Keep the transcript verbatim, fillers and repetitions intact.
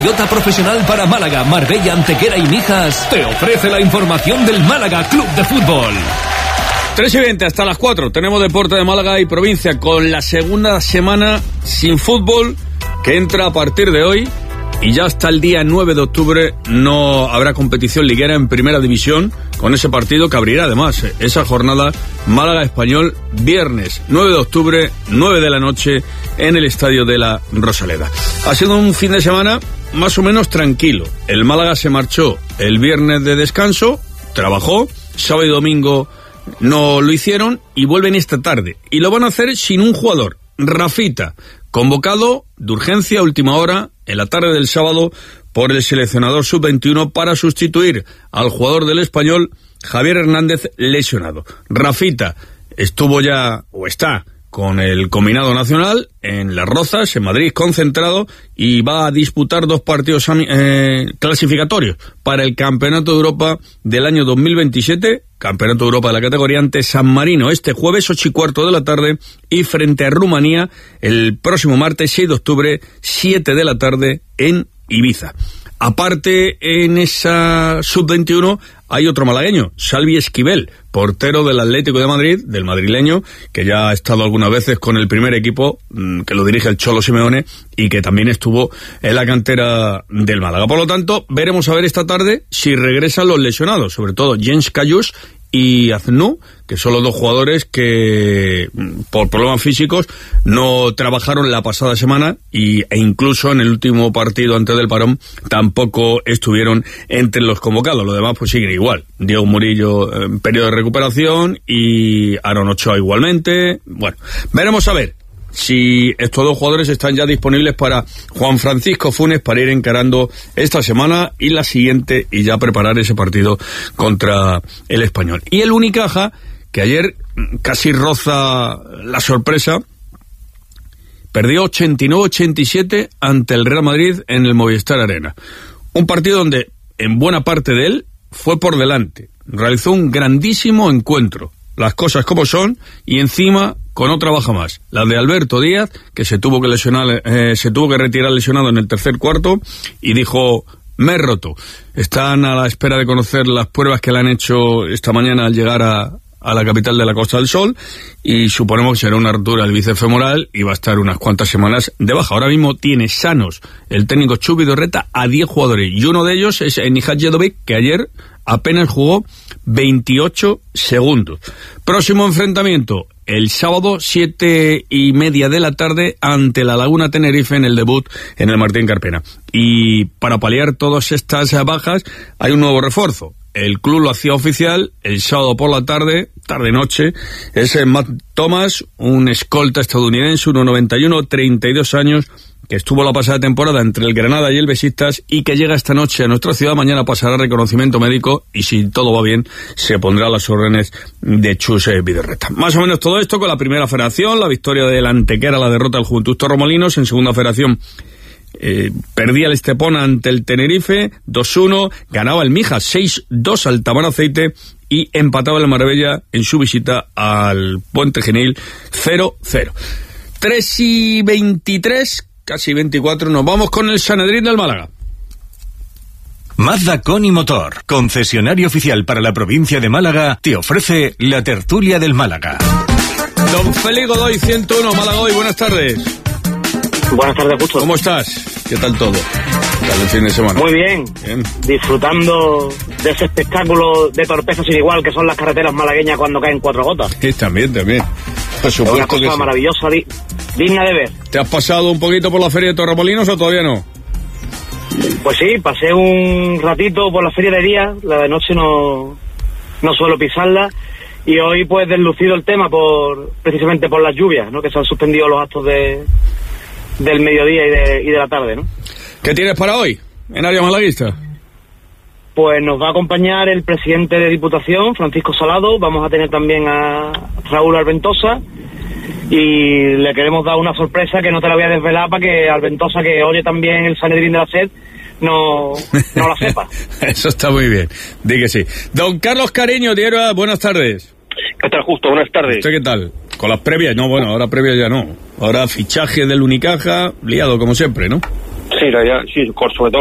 Toyota Profesional para Málaga, Marbella, Antequera y Mijas te ofrece la información del Málaga Club de Fútbol. tres y veinte hasta las cuatro. Tenemos deporte de Málaga y provincia con la segunda semana sin fútbol que entra a partir de hoy y ya hasta el día nueve de octubre no habrá competición liguera en primera división con ese partido que abrirá además esa jornada Málaga Español viernes nueve de octubre, nueve de la noche en el estadio de la Rosaleda. Ha sido un fin de semana más o menos tranquilo. El Málaga se marchó el viernes de descanso, trabajó, sábado y domingo no lo hicieron y vuelven esta tarde. Y lo van a hacer sin un jugador, Rafita, convocado de urgencia a última hora en la tarde del sábado por el seleccionador sub veintiuno para sustituir al jugador del Español, Javier Hernández, lesionado. Rafita estuvo ya, o está, con el combinado nacional en Las Rozas, en Madrid, concentrado, y va a disputar dos partidos eh, clasificatorios para el Campeonato de Europa del año dos mil veintisiete, Campeonato de Europa de la categoría ante San Marino, este jueves ocho y cuarto de la tarde, y frente a Rumanía el próximo martes seis de octubre, siete de la tarde en Ibiza. Aparte, en esa sub veintiuno hay otro malagueño, Salvi Esquivel, portero del Atlético de Madrid, del madrileño, que ya ha estado algunas veces con el primer equipo, que lo dirige el Cholo Simeone, y que también estuvo en la cantera del Málaga. Por lo tanto, veremos a ver esta tarde si regresan los lesionados, sobre todo Jens Cayús y Aznou, que son los dos jugadores que por problemas físicos no trabajaron la pasada semana y, e incluso en el último partido antes del parón tampoco estuvieron entre los convocados. Los demás pues siguen igual. Diego Murillo en periodo de recuperación y Aaron Ochoa igualmente. Bueno, veremos a ver si estos dos jugadores están ya disponibles para Juan Francisco Funes para ir encarando esta semana y la siguiente y ya preparar ese partido contra el Español. Y el Unicaja, que ayer casi roza la sorpresa, perdió ochenta y nueve a ochenta y siete ante el Real Madrid en el Movistar Arena. Un partido donde en buena parte de él fue por delante. Realizó un grandísimo encuentro. Las cosas como son, y encima con otra baja más, la de Alberto Díaz, que se tuvo que lesionar, eh, se tuvo que retirar lesionado en el tercer cuarto y dijo: me he roto. Están a la espera de conocer las pruebas que le han hecho esta mañana al llegar a, a la capital de la Costa del Sol, y suponemos que será una rotura del bíceps femoral y va a estar unas cuantas semanas de baja. Ahora mismo tiene sanos el técnico Chubi Dorreta a diez jugadores, y uno de ellos es Nihat Jedovic, que ayer apenas jugó veintiocho segundos. Próximo enfrentamiento el sábado, siete y media de la tarde, ante la Laguna Tenerife en el debut en el Martín Carpena. Y para paliar todas estas bajas hay un nuevo refuerzo. El club lo hacía oficial el sábado por la tarde, tarde-noche. Es Matt Thomas, un escolta estadounidense, uno noventa y uno, treinta y dos años, que estuvo la pasada temporada entre el Granada y el Besiktas y que llega esta noche a nuestra ciudad. Mañana pasará reconocimiento médico y, si todo va bien, se pondrá a las órdenes de Chus Vidorreta. Más o menos todo esto con la primera federación, la victoria del Antequera, la derrota del Juventud Torremolinos. En segunda federación eh, perdía el Estepona ante el Tenerife dos uno, ganaba el Mijas seis dos al Tamaraceite y empataba el Marbella en su visita al Puente Genil cero cero. tres y veintitrés, casi veinticuatro, nos vamos con el Sanedrín del Málaga. Mazda Coni Motor, concesionario oficial para la provincia de Málaga, te ofrece la tertulia del Málaga. Don Félix Godoy, ciento uno, Málaga Hoy, buenas tardes. Buenas tardes, Justo. ¿Cómo estás? ¿Qué tal todo? ¿Qué tal el fin de semana? Muy bien. bien. Disfrutando de ese espectáculo de torpeza sin igual que son las carreteras malagueñas cuando caen cuatro gotas. Sí, también, también. Por supuesto, una cosa que sí. Maravillosa, di- digna de ver. ¿Te has pasado un poquito por la feria de Torremolinos o todavía no? Pues sí, pasé un ratito por la feria de día, la de noche no, no suelo pisarla, y hoy pues deslucido el tema por precisamente por las lluvias, ¿no? Que se han suspendido los actos de del mediodía y de, y de la tarde, ¿no? ¿Qué tienes para hoy en área malaguista? Pues nos va a acompañar el presidente de Diputación, Francisco Salado. Vamos a tener también a Raúl Alventosa, y le queremos dar una sorpresa que no te la voy a desvelar para que Alventosa, que oye también el Sanedrín de la SED, no, no la sepa. Eso está muy bien, di que sí. Don Carlos Cariño, Tierra, buenas tardes. ¿Qué tal, Justo? Buenas tardes. ¿Usted qué tal? Con las previas, no, bueno, ahora previas ya no. Ahora fichaje del Unicaja, liado como siempre, ¿no? Sí, la idea, sí, sobre todo